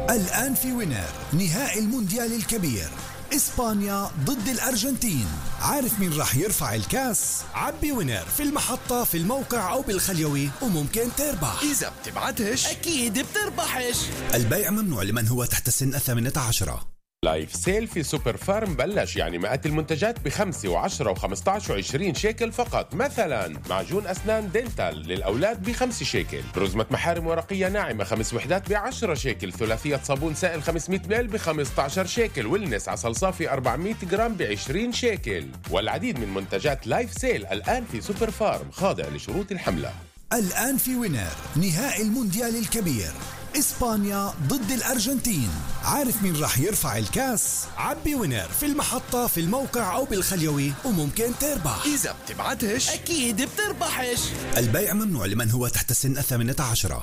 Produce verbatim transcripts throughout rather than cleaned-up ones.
الآن في وينر نهائي المونديال الكبير، إسبانيا ضد الأرجنتين. عارف مين راح يرفع الكاس؟ عبي وينر في المحطة، في الموقع أو بالخليوي، وممكن تربح. إذا بتبعتش أكيد بتربحش. البيع ممنوع لمن هو تحت سن الثامنة عشرة. لايف سيل في سوبر فارم بلش، يعني مئات المنتجات بخمسة وعشرة وخمسطعش وعشرين شيكل فقط. مثلا معجون أسنان دينتال للأولاد بخمسة شيكل، رزمة محارم ورقية ناعمة خمس وحدات بعشرة شيكل، ثلاثية صابون سائل خمسمية ميل بخمسطعش شيكل، والنس عسل صافي أربعمية جرام بعشرين شيكل. والعديد من منتجات لايف سيل الآن في سوبر فارم، خاضع لشروط الحملة. الآن في وينر نهائي المونديال الكبير، إسبانيا ضد الأرجنتين. عارف مين راح يرفع الكاس؟ عبي وينر في المحطة، في الموقع أو بالخليوي، وممكن تربح. إذا بتبعتش أكيد بتربحش. البيع ممنوع لمن هو تحت سن الثامنة عشرة.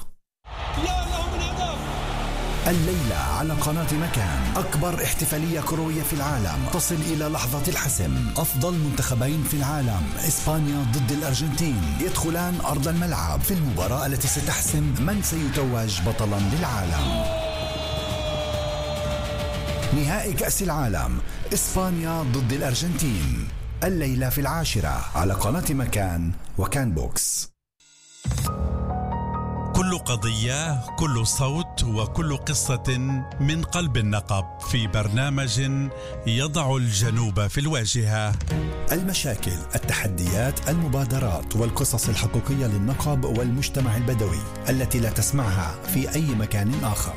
الليلة على قناة مكان أكبر احتفالية كروية في العالم، تصل إلى لحظة الحسم. أفضل منتخبين في العالم إسبانيا ضد الأرجنتين يدخلان أرض الملعب في المباراة التي ستحسم من سيتوج بطلا للعالم. نهائي كأس العالم إسبانيا ضد الأرجنتين، الليلة في العاشرة على قناة مكان وكان بوكس. كل قضية، كل صوت، وكل قصة من قلب النقب، في برنامج يضع الجنوب في الواجهة. المشاكل، التحديات، المبادرات والقصص الحقيقية للنقب والمجتمع البدوي التي لا تسمعها في أي مكان آخر.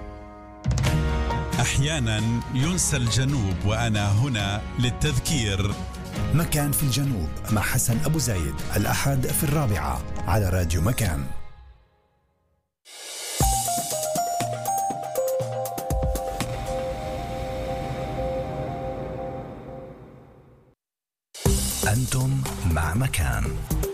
أحيانا ينسى الجنوب، وأنا هنا للتذكير. مكان في الجنوب مع حسن أبو زايد، الأحد في الرابعة على راديو مكان. أنتم مع مكان.